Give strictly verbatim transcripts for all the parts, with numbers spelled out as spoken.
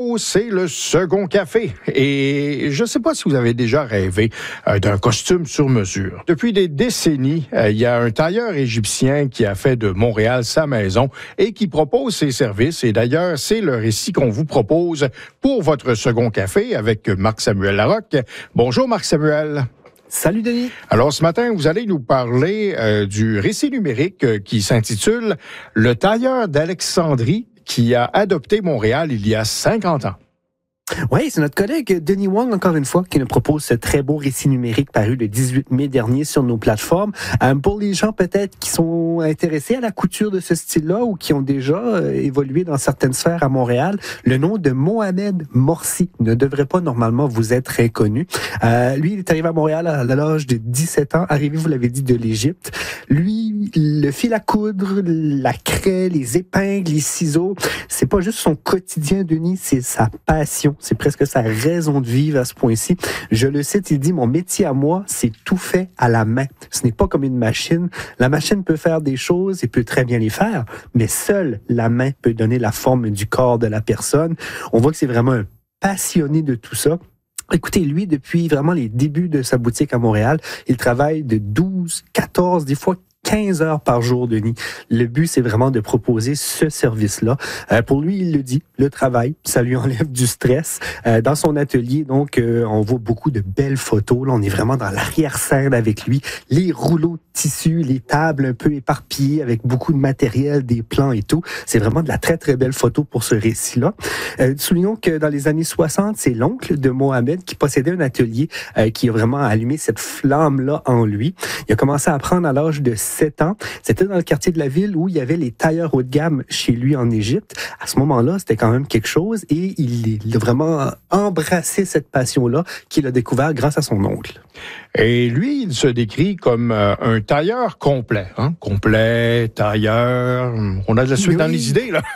bientôt, c'est le second café. Et je ne sais pas si vous avez déjà rêvé euh, d'un costume sur mesure. Depuis des décennies, euh, il y a un tailleur égyptien qui a fait de Montréal sa maison et qui propose ses services. Et d'ailleurs, c'est le récit qu'on vous propose pour votre second café avec Marc-Samuel Larocque. Bonjour Marc-Samuel. Salut Denis. Alors ce matin, vous allez nous parler euh, du récit numérique euh, qui s'intitule « Le tailleur d'Alexandrie qui a adopté Montréal il y a cinquante ans ». Oui, c'est notre collègue Denis Wong, encore une fois, qui nous propose ce très beau récit numérique paru le dix-huit mai dernier sur nos plateformes. Euh, pour les gens peut-être qui sont intéressés à la couture de ce style-là ou qui ont déjà euh, évolué dans certaines sphères à Montréal, le nom de Mohamed Morsi ne devrait pas normalement vous être inconnu. Euh, lui, il est arrivé à Montréal à l'âge de dix-sept ans, arrivé, vous l'avez dit, de l'Égypte. Lui, le fil à coudre, la craie, les épingles, les ciseaux, c'est pas juste son quotidien, Denis, c'est sa passion. C'est presque sa raison de vivre à ce point-ci. Je le cite, il dit « Mon métier à moi, c'est tout fait à la main. Ce n'est pas comme une machine. La machine peut faire des choses et peut très bien les faire, mais seule la main peut donner la forme du corps de la personne. » On voit que c'est vraiment un passionné de tout ça. Écoutez, lui, depuis vraiment les débuts de sa boutique à Montréal, il travaille de douze, quatorze, des fois quinze heures par jour, Denis. Le but, c'est vraiment de proposer ce service-là. Euh, pour lui, il le dit, le travail, ça lui enlève du stress. Euh, dans son atelier, donc, euh, on voit beaucoup de belles photos. Là, on est vraiment dans l'arrière-scène avec lui. Les rouleaux de tissu, les tables un peu éparpillées avec beaucoup de matériel, des plans et tout. C'est vraiment de la très, très belle photo pour ce récit-là. Euh, soulignons que dans les années soixante, c'est l'oncle de Mohamed qui possédait un atelier euh, qui a vraiment allumé cette flamme-là en lui. Il a commencé à apprendre à l'âge de sept ans. C'était dans le quartier de la ville où il y avait les tailleurs haut de gamme chez lui en Égypte. À ce moment-là, c'était quand même quelque chose et il, il a vraiment embrassé cette passion-là qu'il a découvert grâce à son oncle. Et lui, il se décrit comme euh, un tailleur complet. Hein? Complet, tailleur, on a de la suite oui. dans les idées, là.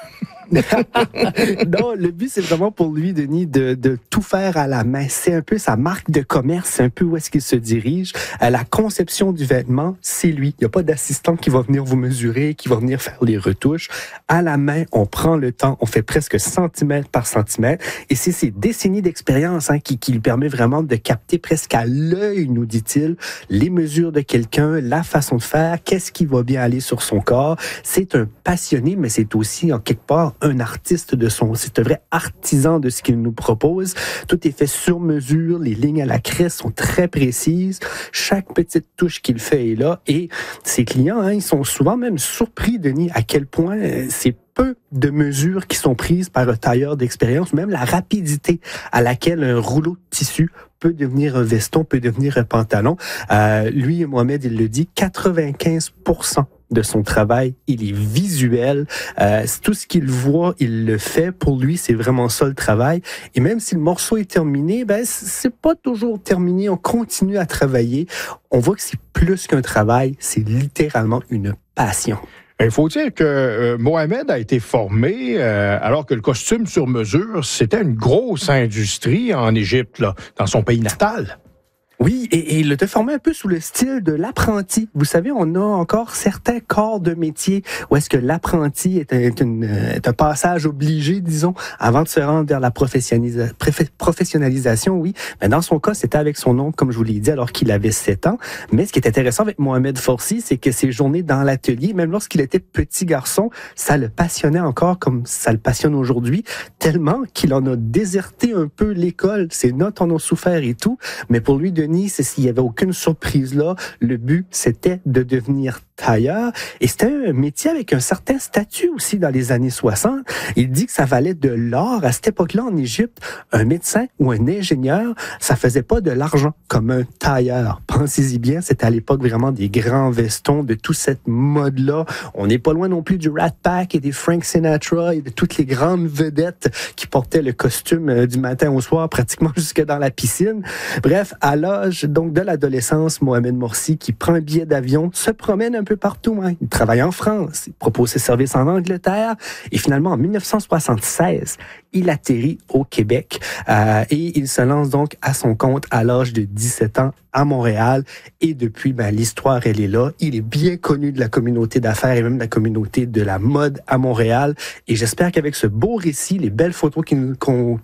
Non, le but, c'est vraiment pour lui, Denis, de, de tout faire à la main. C'est un peu sa marque de commerce, c'est un peu où est-ce qu'il se dirige. À la conception du vêtement, c'est lui. Il n'y a pas d'assistant qui va venir vous mesurer, qui va venir faire les retouches. À la main, on prend le temps, on fait presque centimètre par centimètre. Et c'est ces décennies d'expérience hein, qui, qui lui permet vraiment de capter presque à l'œil, nous dit-il, les mesures de quelqu'un, la façon de faire, qu'est-ce qui va bien aller sur son corps. C'est un passionné, mais c'est aussi, en quelque part, un artiste de son, c'est un vrai artisan de ce qu'il nous propose. Tout est fait sur mesure, les lignes à la craie sont très précises, chaque petite touche qu'il fait est là et ses clients, hein, ils sont souvent même surpris, Denis, à quel point euh, c'est peu de mesures qui sont prises par un tailleur d'expérience, même la rapidité à laquelle un rouleau de tissu peut devenir un veston, peut devenir un pantalon. Euh, lui, Mohamed, il le dit, quatre-vingt-quinze pour cent de son travail, il est visuel. Euh, tout ce qu'il voit, il le fait. Pour lui, c'est vraiment ça le travail. Et même si le morceau est terminé, ben c'est pas toujours terminé. On continue à travailler. On voit que c'est plus qu'un travail, c'est littéralement une passion. Il faut dire que euh, Mohamed a été formé euh, alors que le costume sur mesure, c'était une grosse industrie en Égypte, là, dans son pays natal. Oui, et, et il était formé un peu sous le style de l'apprenti. Vous savez, on a encore certains corps de métier où est-ce que l'apprenti est, est, une, est un passage obligé, disons, avant de se rendre vers la professionnalisa- professionnalisation, oui. Mais dans son cas, c'était avec son oncle, comme je vous l'ai dit, alors qu'il avait sept ans. Mais ce qui est intéressant avec Mohamed Morsi, c'est que ses journées dans l'atelier, même lorsqu'il était petit garçon, ça le passionnait encore comme ça le passionne aujourd'hui, tellement qu'il en a déserté un peu l'école. Ses notes en ont souffert et tout. Mais pour lui, Denis, c'est s'il n'y avait aucune surprise là. Le but, c'était de devenir tailleur. Et c'était un métier avec un certain statut aussi dans les années soixante. Il dit que ça valait de l'or. À cette époque-là, en Égypte, un médecin ou un ingénieur, ça faisait pas de l'argent comme un tailleur. Pensez-y bien, c'était à l'époque vraiment des grands vestons, de toute cette mode-là. On n'est pas loin non plus du Rat Pack et des Frank Sinatra et de toutes les grandes vedettes qui portaient le costume du matin au soir, pratiquement jusque dans la piscine. Bref, à l'âge donc de l'adolescence, Mohamed Morsi, qui prend un billet d'avion, se promène un peu partout. Hein. Il travaille en France, il propose ses services en Angleterre et finalement, en dix-neuf cent soixante-seize, il atterrit au Québec euh, et il se lance donc à son compte à l'âge de dix-sept ans à Montréal. Et depuis, ben, l'histoire, elle est là. Il est bien connu de la communauté d'affaires et même de la communauté de la mode à Montréal. Et j'espère qu'avec ce beau récit, les belles photos qu'il, qu'on,